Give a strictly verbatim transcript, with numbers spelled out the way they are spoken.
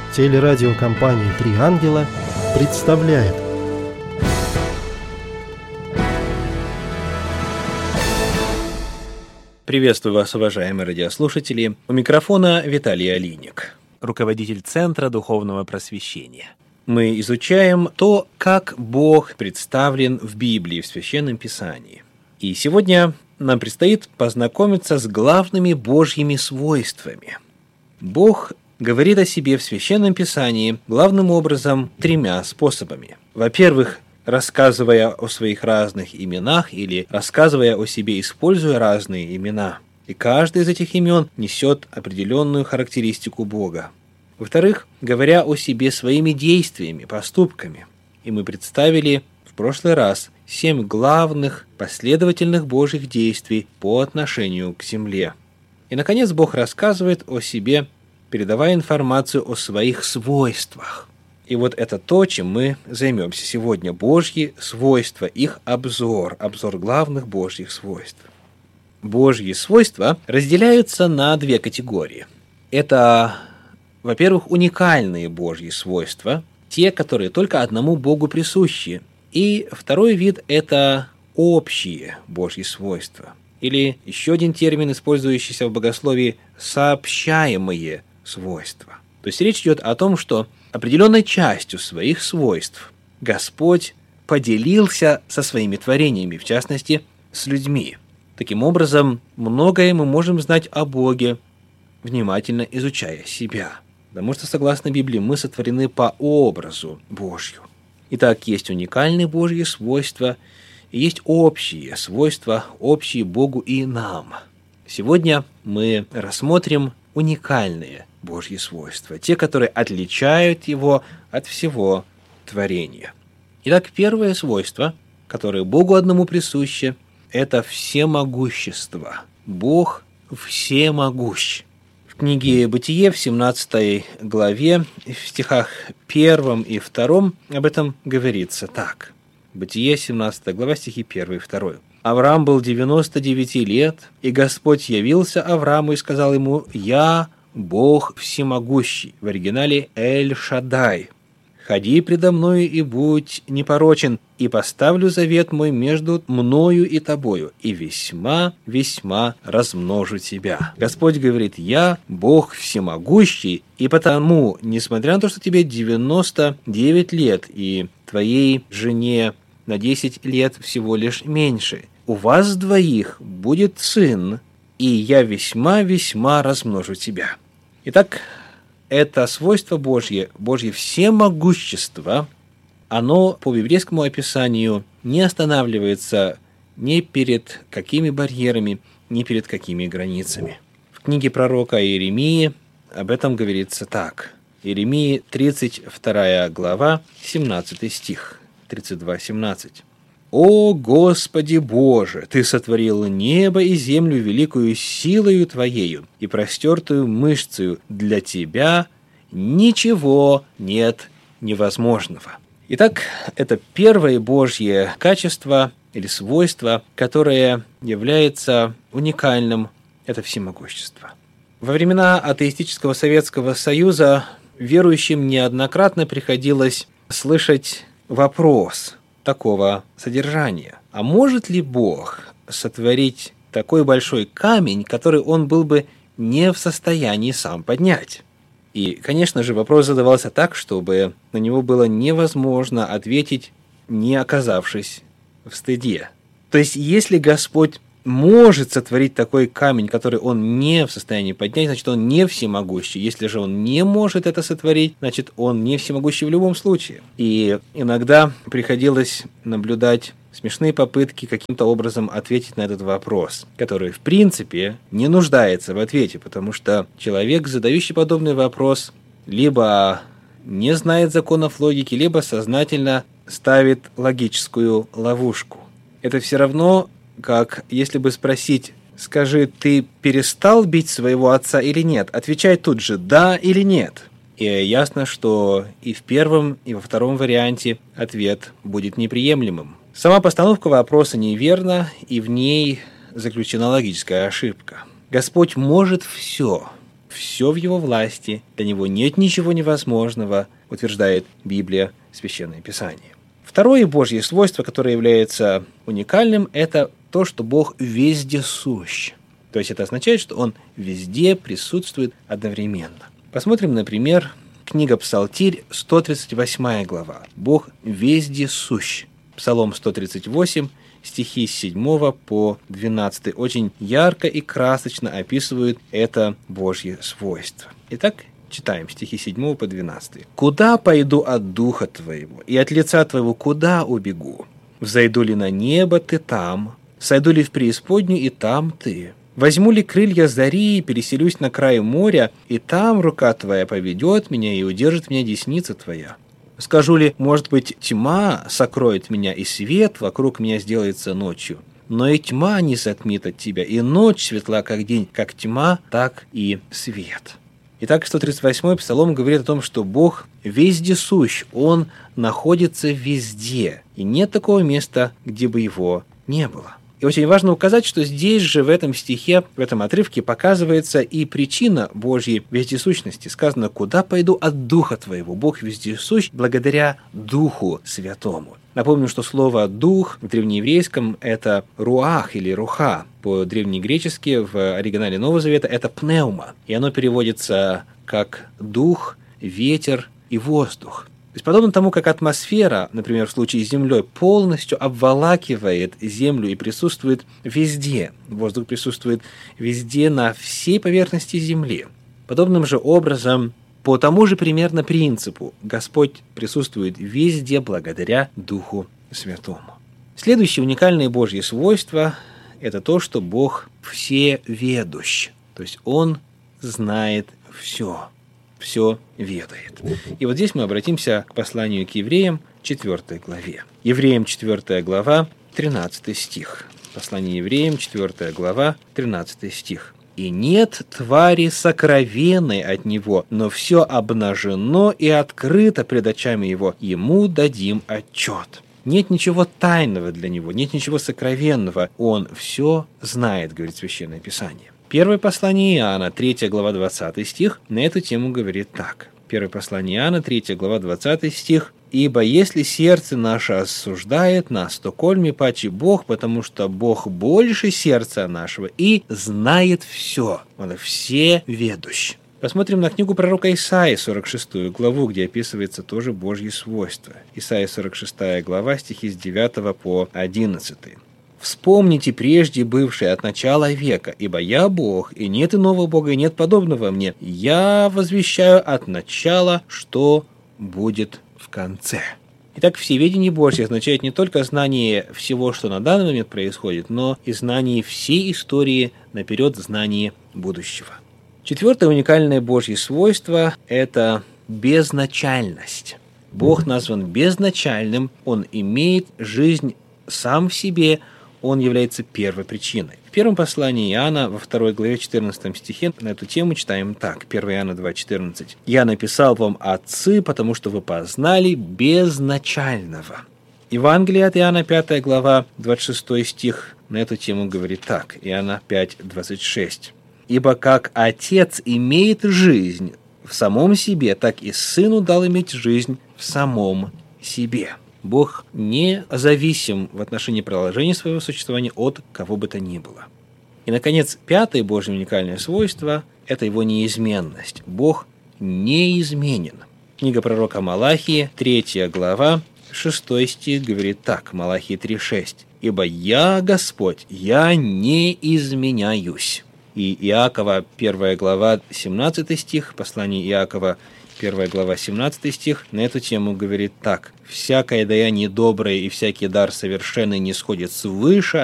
Телерадиокомпания «Три ангела» представляет. Приветствую вас, уважаемые радиослушатели. У микрофона Виталий Алиник, руководитель Центра Духовного Просвещения. Мы изучаем то, как Бог представлен в Библии, в Священном Писании. И сегодня нам предстоит познакомиться с главными Божьими свойствами. Бог говорит о себе в Священном Писании главным образом тремя способами. Во-первых, рассказывая о своих разных именах или рассказывая о себе, используя разные имена. И каждый из этих имен несет определенную характеристику Бога. Во-вторых, говоря о себе своими действиями, поступками. И мы представили в прошлый раз семь главных последовательных Божьих действий по отношению к земле. И, наконец, Бог рассказывает о себе, передавая информацию о своих свойствах. И вот это то, чем мы займемся сегодня. Божьи свойства, их обзор, обзор главных Божьих свойств. Божьи свойства разделяются на две категории. Это, во-первых, уникальные Божьи свойства, те, которые только одному Богу присущи. И второй вид – это общие Божьи свойства. Или еще один термин, использующийся в богословии – сообщаемые свойства. То есть речь идет о том, что определенной частью своих свойств Господь поделился со своими творениями, в частности, с людьми. Таким образом, многое мы можем знать о Боге, внимательно изучая себя. Потому что, согласно Библии, мы сотворены по образу Божью. Итак, есть уникальные Божьи свойства, и есть общие свойства, общие Богу и нам. Сегодня мы рассмотрим уникальные Божьи свойства, те, которые отличают Его от всего творения. Итак, первое свойство, которое Богу одному присуще, это всемогущество. Бог всемогущ. В книге «Бытие» в семнадцатой главе, в стихах первом и втором об этом говорится так. Бытие, семнадцатая глава, стихи первый и второй. «Авраам был девяносто девяти лет, и Господь явился Аврааму и сказал ему: «Я Бог всемогущий», в оригинале «Эль-Шаддай. «Ходи предо мною и будь непорочен, и поставлю завет мой между мною и тобою, и весьма, весьма размножу тебя». Господь говорит: «Я Бог всемогущий, и потому, несмотря на то, что тебе девяносто девять лет, и твоей жене на десять лет всего лишь меньше, у вас двоих будет сын, и я весьма-весьма размножу тебя». Итак, это свойство Божье, Божье всемогущество, оно по библейскому описанию не останавливается ни перед какими барьерами, ни перед какими границами. В книге пророка Иеремии об этом говорится так. Иеремии, тридцать вторая глава, семнадцатый стих, тридцать два семнадцать. «О Господи Боже, Ты сотворил небо и землю великую силою Твоею и простертую мышцею. Для Тебя ничего нет невозможного». Итак, это первое Божье качество или свойство, которое является уникальным, это всемогущество. Во времена атеистического Советского Союза верующим неоднократно приходилось слышать вопрос такого содержания: а может ли Бог сотворить такой большой камень, который он был бы не в состоянии сам поднять? И, конечно же, вопрос задавался так, чтобы на него было невозможно ответить, не оказавшись в стыде. То есть, если Господь может сотворить такой камень, который он не в состоянии поднять, значит, он не всемогущий. Если же он не может это сотворить, значит, он не всемогущий в любом случае. И иногда приходилось наблюдать смешные попытки каким-то образом ответить на этот вопрос, который, в принципе, не нуждается в ответе, потому что человек, задающий подобный вопрос, либо не знает законов логики, либо сознательно ставит логическую ловушку. Это все равно, как если бы спросить: скажи, ты перестал бить своего отца или нет? Отвечай тут же «да» или «нет». И ясно, что и в первом, и во втором варианте ответ будет неприемлемым. Сама постановка вопроса неверна, и в ней заключена логическая ошибка. Господь может все, все в Его власти, для Него нет ничего невозможного, утверждает Библия, Священное Писание. Второе Божье свойство, которое является уникальным, это то, что Бог везде сущ. То есть это означает, что Он везде присутствует одновременно. Посмотрим, например, книга Псалтирь, сто тридцать восьмая глава. Бог везде сущ. Псалом сто тридцать восемь, стихи с седьмого по двенадцатый очень ярко и красочно описывают это Божье свойство. Итак, читаем стихи с седьмого по двенадцатый. «Куда пойду от духа Твоего, и от лица Твоего куда убегу? Взойду ли на небо, Ты там? Сойду ли в преисподнюю, и там Ты? Возьму ли крылья зари и переселюсь на край моря, и там рука Твоя поведет меня и удержит меня десница Твоя? Скажу ли, может быть, тьма сокроет меня, и свет вокруг меня сделается ночью? Но и тьма не затмит от Тебя, и ночь светла, как день, как тьма, так и свет». Итак, сто тридцать восьмой Псалом говорит о том, что Бог вездесущ, Он находится везде, и нет такого места, где бы Его не было. И очень важно указать, что здесь же, в этом стихе, в этом отрывке показывается и причина Божьей вездесущности. Сказано: «Куда пойду от Духа Твоего?» Бог вездесущ благодаря Духу Святому. Напомню, что слово «дух» в древнееврейском – это «руах» или «руха». По-древнегречески в оригинале Нового Завета это «пневма». И оно переводится как «дух», «ветер» и «воздух». То есть, подобно тому, как атмосфера, например, в случае с Землей, полностью обволакивает Землю и присутствует везде, воздух присутствует везде, на всей поверхности Земли. Подобным же образом, по тому же примерно принципу, Господь присутствует везде благодаря Духу Святому. Следующее уникальное Божье свойство – это то, что Бог всеведущ, то есть Он знает все. Все ведает. И вот здесь мы обратимся к посланию к евреям, четвёртой главе. Евреям, четвёртая глава, тринадцатый стих. Послание евреям, четвёртая глава, тринадцатый стих. «И нет твари сокровенной от Него, но все обнажено и открыто пред очами Его. Ему дадим отчет». Нет ничего тайного для Него, нет ничего сокровенного. Он все знает, говорит Священное Писание. Первое послание Иоанна, третья глава, двадцатый стих, на эту тему говорит так. Первое послание Иоанна, третья глава, двадцатый стих. «Ибо если сердце наше осуждает нас, то кольми паче Бог, потому что Бог больше сердца нашего и знает все». Он всеведущ. Посмотрим на книгу пророка Исаии, сорок шестую главу, где описывается тоже Божье свойство. Исаия, сорок шестая глава, стихи с девятого по одиннадцатый. «Вспомните прежде бывшее от начала века, ибо я Бог, и нет иного Бога, и нет подобного мне. Я возвещаю от начала, что будет в конце». Итак, всеведение Божье означает не только знание всего, что на данный момент происходит, но и знание всей истории, наперед знание будущего. Четвертое уникальное Божье свойство – это безначальность. Бог назван безначальным, Он имеет жизнь сам в себе, Он является первой причиной. В первом послании Иоанна, во второй главе, четырнадцатом стихе, на эту тему читаем так, первое Иоанна два четырнадцать. «Я написал вам, отцы, потому что вы познали безначального». Евангелие от Иоанна, пятая глава, двадцать шестой стих, на эту тему говорит так, Иоанна пять двадцать шесть. «Ибо как Отец имеет жизнь в самом себе, так и Сыну дал иметь жизнь в самом себе». Бог не зависим в отношении продолжения своего существования от кого бы то ни было. И, наконец, пятое Божье уникальное свойство – это Его неизменность. Бог неизменен. Книга пророка Малахии, третья глава, шестой стих говорит так, Малахии три шесть. «Ибо я, Господь, я не изменяюсь». И Иакова, первая глава, семнадцатый стих, послание Иакова, первая глава, семнадцатый стих, на эту тему говорит так. «Всякое даяние доброе и всякий дар совершенный не сходит свыше